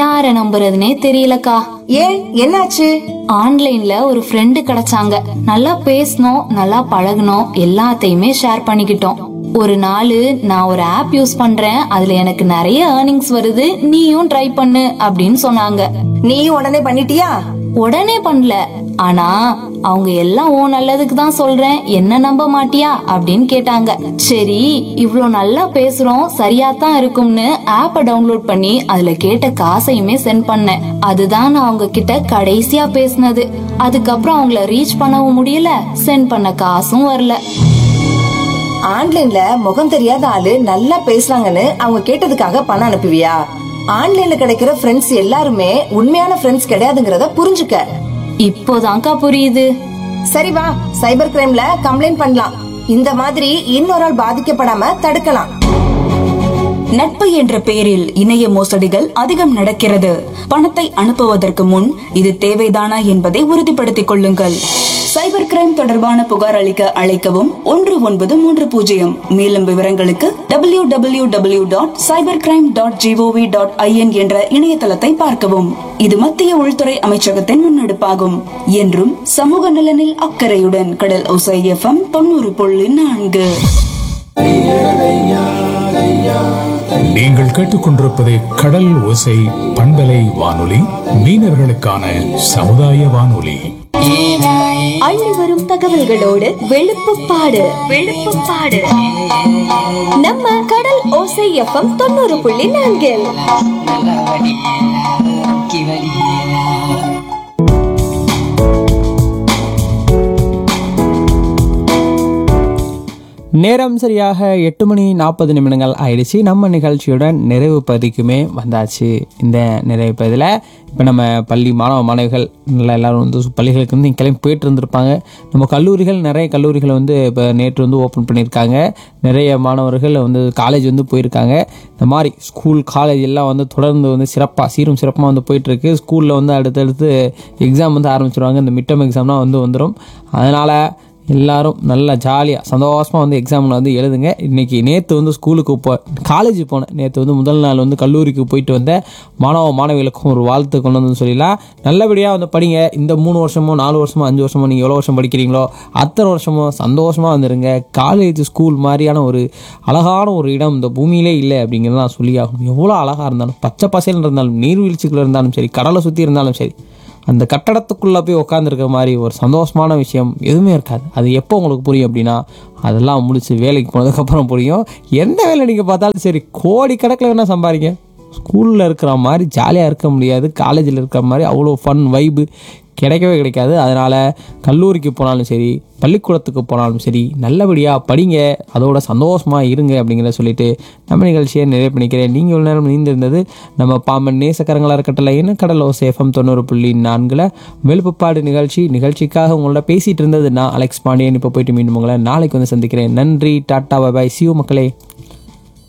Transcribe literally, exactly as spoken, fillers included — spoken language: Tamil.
யார நம்புறதுனே தெரியலக்கா. ஏன், என்னாச்சு? ஆன்லைன்ல ஒரு ஃப்ரெண்டு கிடைச்சாங்க. நல்லா பேசணும், நல்லா பழகணும், எல்லாத்தையுமே ஷேர் பண்ணிக்கிட்டோம். ஒரு நாள் நான் ஒரு ஆப் யூஸ் பண்றேன், அதுல எனக்கு நிறைய ஏர்னிங்ஸ் வருது, நீயும் ட்ரை பண்ணு அப்படின்னு சொன்னாங்க. நீயும் உடனே பண்ணிட்டியா? உடனே பண்ணல, ஆனா அவங்க எல்லாம் ஓ நல்லதுக்கு தான் சொல்றேன், என்ன நம்ப மாட்டியா அப்படின்னு கேட்டாங்க. சரி, இவ்ளோ நல்லா பேசுறோம், சரியா தான் இருக்கும்னு ஆப்ப டவுன்லோட் பண்ணி அதுல கேட்ட காசையுமே சென்ட் பண்ணேன். அதுதான் நான் அவங்க கிட்ட கடைசியா பேசினது. அதுக்கப்புறம் அவங்கள ரீச் பண்ணவும் முடியல, சென்ட் பண்ண காசும் வரல. ஆன்லைன்ல முகம் தெரியாத ஆளு நல்லா பேசுறாங்கன்னு அவங்க கேட்டதுக்காக பணம் அனுப்புவியா? ஆன்லைன்ல கிடைக்கிற ஃப்ரெண்ட்ஸ் எல்லாருமே உண்மையான ஃப்ரெண்ட்ஸ் கிடையாதுங்கறத புரிஞ்சுக்க. இப்போதான்க்கா புரியுது. சரி வா, சைபர் கிரைம்ல கம்ப்ளைண்ட் பண்ணலாம். இந்த மாதிரி இன்னொரு ஆள் பாதிக்கப்படாம தடுக்கலாம். நட்பு என்ற பெயரில் இணைய மோசடிகள் அதிகம் நடக்கிறது. பணத்தை அனுப்புவதற்கு முன் இது தேவைதானா என்பதை உறுதிப்படுத்திக் கொள்ளுங்கள். சைபர் கிரைம் தொடர்பான புகார் அளிக்க அழைக்கவும் ஒன்று ஒன்பது மூன்று பூஜ்ஜியம். மேலும் விவரங்களுக்கு W W W dot cyber crime dot gov dot IN என்ற இணையதளத்தை பார்க்கவும். இது மத்திய உள்துறை அமைச்சகத்தின் முன்னெடுப்பாகும். என்றும் சமூக நலனில் அக்கறையுடன் கடல் ஓசை எஃப்எம் தொண்ணூறு புள்ளி நான்கு. நீங்கள் கேட்டுக்கொண்டிருப்பது கடல் ஓசை பண்பலை வானொலி, மீனவர்களுக்கான சமுதாய வானொலி. அள்ளி வரும் தகவல்களோடு வெளுப்புப்பாடு வெளுப்புப்பாடு நம்ம கடல் ஓசை எஃப்எம் தொண்ணூறு புள்ளி நான்கில். நேரம் சரியாக எட்டு மணி நாற்பது நிமிடங்கள் ஆயிடுச்சு. நம்ம நிகழ்ச்சியுடன் நிறைவு பகுதிக்குமே வந்தாச்சு. இந்த நிறைவு பகுதியில் இப்போ நம்ம பள்ளி மாணவ மாணவிகள் நல்லா எல்லோரும் வந்து பள்ளிகளுக்கு வந்து கிளம்பி போயிட்டு இருந்திருப்பாங்க. நம்ம கல்லூரிகள் நிறைய கல்லூரிகளை வந்து இப்போ நேற்று வந்து ஓப்பன் பண்ணியிருக்காங்க. நிறைய மாணவர்கள் வந்து காலேஜ் வந்து போயிருக்காங்க. இந்த மாதிரி ஸ்கூல் காலேஜ் எல்லாம் வந்து தொடர்ந்து வந்து சிறப்பாக சீரும் சிறப்பாக வந்து போயிட்டுருக்கு. ஸ்கூலில் வந்து அடுத்தடுத்து எக்ஸாம் வந்து ஆரம்பிச்சிருவாங்க. இந்த மிட் டர்ம் எக்ஸாம்லாம் வந்து வந்துடும். அதனால் எல்லோரும் நல்லா ஜாலியாக சந்தோஷமாக வந்து எக்ஸாமில் வந்து எழுதுங்க. இன்றைக்கி நேற்று வந்து ஸ்கூலுக்கு போ காலேஜ் போனேன். நேற்று வந்து முதல் நாள் வந்து கல்லூரிக்கு போயிட்டு வந்த மாணவ மாணவிகளுக்கும் ஒரு வாழ்த்து கொண்டு வந்து சொல்லலாம். நல்லபடியாக வந்து படிங்க. இந்த மூணு வருஷமோ நாலு வருஷமோ அஞ்சு வருஷமோ நீங்கள் எவ்வளோ வருஷம் படிக்கிறீங்களோ அத்தனை வருஷமோ சந்தோஷமாக வந்துடுங்க. காலேஜ் ஸ்கூல் மாதிரியான ஒரு அழகான ஒரு இடம் இந்த பூமியிலே இல்லை அப்படிங்கிறது நான் சொல்லி ஆகணும். எவ்வளோ அழகாக இருந்தாலும், பச்சை பசையில் இருந்தாலும், நீர்வீழ்ச்சிக்குள்ளே இருந்தாலும் சரி, கடலை சுற்றி இருந்தாலும் சரி, அந்த கட்டடத்துக்குள்ளே போய் உட்காந்துருக்க மாதிரி ஒரு சந்தோஷமான விஷயம் எதுவுமே இருக்காது. அது எப்போ உங்களுக்கு புரியும் அப்படின்னா, அதெல்லாம் முடிச்சு வேலைக்கு போனதுக்கப்புறம் புரியும். எந்த வேலை நீங்கள் பார்த்தாலும் சரி, கோடிக்கணக்கில் வேணால் சம்பாதிங்க, ஸ்கூலில் இருக்கிற மாதிரி ஜாலியாக இருக்க முடியாது. காலேஜில் இருக்கிற மாதிரி அவ்வளோ ஃபன் வைப்பு கிடைக்கவே கிடைக்காது. அதனால் கல்லூரிக்கு போனாலும் சரி, பள்ளிக்கூடத்துக்கு போனாலும் சரி, நல்லபடியாக படிங்க, அதோட சந்தோஷமாக இருங்க அப்படிங்கிறத சொல்லிட்டு நம்ம நிகழ்ச்சியை நிறைவு பண்ணிக்கிறேன். நீங்கள் இவ்வளோ நேரம் நீந்திருந்தது நம்ம பாம்பன் நேசக்கரங்களாக இருக்கட்டல என்ன கடல் ஓசை எஃப்எம் தொண்ணூறு புள்ளி நான்கில் வெளுப்புப்பாடு நிகழ்ச்சி. நிகழ்ச்சிக்காக உங்களோட பேசிகிட்டு இருந்தது நான் அலெக்ஸ் பாண்டியன். இப்போ போயிட்டு மீண்டும் உங்களை நாளைக்கு வந்து சந்திக்கிறேன். நன்றி, டாட்டா, பாய் பாய், சியூ மக்களே.